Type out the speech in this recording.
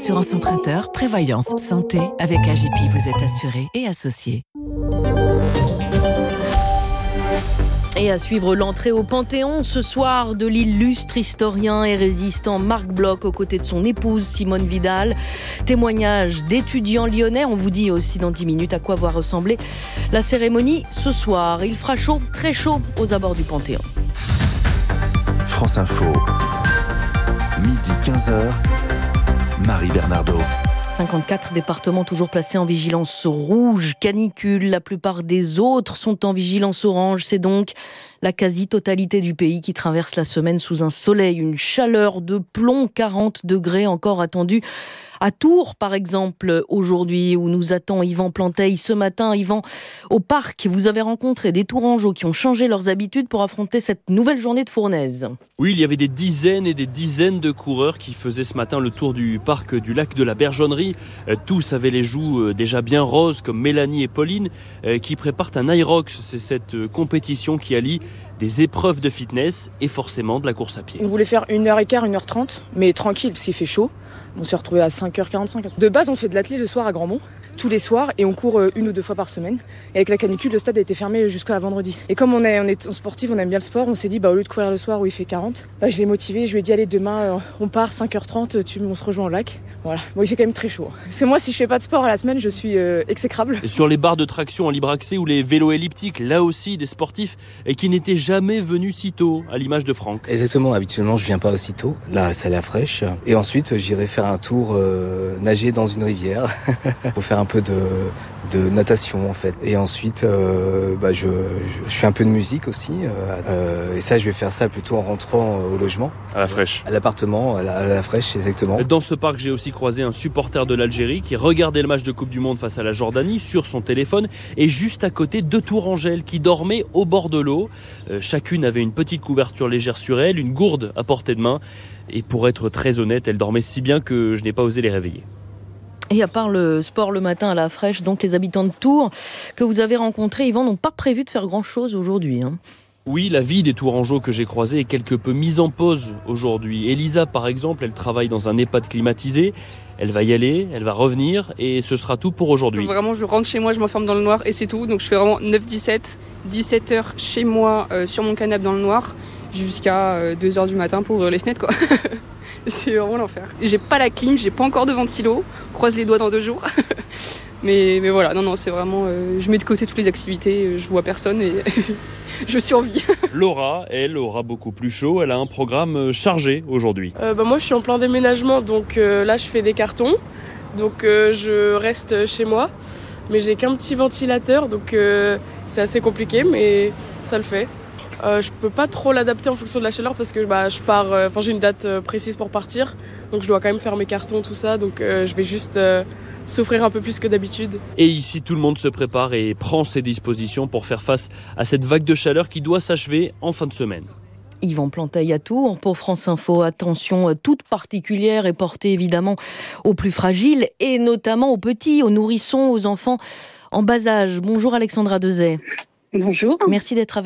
Assurance emprunteur, prévoyance, santé. Avec AGP, vous êtes assuré et associé. Et à suivre l'entrée au Panthéon ce soir de l'illustre historien et résistant Marc Bloch aux côtés de son épouse Simone Vidal. Témoignage d'étudiants lyonnais. On vous dit aussi dans 10 minutes à quoi va ressembler la cérémonie ce soir. Il fera chaud, très chaud aux abords du Panthéon. France Info, midi 15h, Marie Bernardo. 54 départements toujours placés en vigilance rouge, canicule. La plupart des autres sont en vigilance orange. C'est donc la quasi-totalité du pays qui traverse la semaine sous un soleil, une chaleur de plomb, 40 degrés encore attendus. À Tours, par exemple, aujourd'hui, où nous attend Yvan Planteil. Ce matin, Yvan, au parc, vous avez rencontré des Tourangeaux qui ont changé leurs habitudes pour affronter cette nouvelle journée de fournaise. Oui, il y avait des dizaines et des dizaines de coureurs qui faisaient ce matin le tour du parc du lac de la Bergeonnerie. Tous avaient les joues déjà bien roses, comme Mélanie et Pauline, qui préparent un Irox. C'est cette compétition qui allie des épreuves de fitness et forcément de la course à pied. On voulait faire 1h15, 1h30, mais tranquille, parce qu'il fait chaud. On s'est retrouvé à 5h45. De base, on fait de l'athlé le soir à Grandmont, tous les soirs, et on court 1 ou 2 fois par semaine. Et avec la canicule, le stade a été fermé jusqu'à vendredi. Et comme on est sportif, on aime bien le sport, on s'est dit, au lieu de courir le soir où il fait 40, je l'ai motivé, je lui ai dit, allez, demain, on part 5h30, on se rejoint au lac. Voilà. Bon, il fait quand même très chaud. Parce que moi, si je fais pas de sport à la semaine, je suis exécrable. Et sur les barres de traction en libre accès ou les vélos elliptiques, là aussi, des sportifs qui n'étaient jamais venus si tôt, à l'image de Franck. Exactement, habituellement, je viens pas aussitôt. Là, c'est à la fraîche. Et ensuite, j'irai faire un tour nager dans une rivière pour faire un peu de natation en fait. Et ensuite je fais un peu de musique aussi et ça je vais faire ça plutôt en rentrant au logement. À la fraîche. À l'appartement, à la fraîche exactement. Dans ce parc, j'ai aussi croisé un supporter de l'Algérie qui regardait le match de Coupe du Monde face à la Jordanie sur son téléphone, et juste à côté 2 tourangelles qui dormaient au bord de l'eau. Chacune avait une petite couverture légère sur elle, une gourde à portée de main. Et pour être très honnête, elles dormaient si bien que je n'ai pas osé les réveiller. Et à part le sport le matin à la fraîche, donc les habitants de Tours que vous avez rencontrés, Yvan, n'ont pas prévu de faire grand-chose aujourd'hui. Oui, la vie des Tourangeaux que j'ai croisés est quelque peu mise en pause aujourd'hui. Elisa, par exemple, elle travaille dans un EHPAD climatisé. Elle va y aller, elle va revenir et ce sera tout pour aujourd'hui. Vraiment, je rentre chez moi, je m'enferme dans le noir et c'est tout. Donc je fais vraiment 9-17, 17h chez moi sur mon canapé dans le noir jusqu'à 2h du matin pour ouvrir les fenêtres, quoi. C'est vraiment l'enfer. J'ai pas la clim, j'ai pas encore de ventilo. Croise les doigts dans 2 jours. mais voilà, non, c'est vraiment... je mets de côté toutes les activités, je vois personne et je survis. Laura, elle, aura beaucoup plus chaud. Elle a un programme chargé aujourd'hui. Moi, je suis en plein déménagement, donc là, je fais des cartons. Donc, je reste chez moi. Mais j'ai qu'un petit ventilateur, donc c'est assez compliqué, mais ça le fait. Je peux pas trop l'adapter en fonction de la chaleur parce que je pars, j'ai une date précise pour partir, donc je dois quand même faire mes cartons, tout ça, donc je vais juste souffrir un peu plus que d'habitude. Et ici, tout le monde se prépare et prend ses dispositions pour faire face à cette vague de chaleur qui doit s'achever en fin de semaine. Yvan Planteil à Tours pour France Info. Attention toute particulière est portée évidemment aux plus fragiles et notamment aux petits, aux nourrissons, aux enfants en bas âge. Bonjour Alexandra Dezay. Bonjour. Merci d'être avec